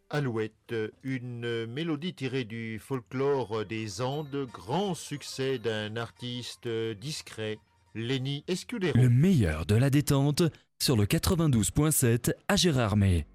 Alouette, une mélodie tirée du folklore des Andes, grand succès d'un artiste discret, Lenny Le Escudero. meilleur de la détente sur le 92.7 à Gérardmer.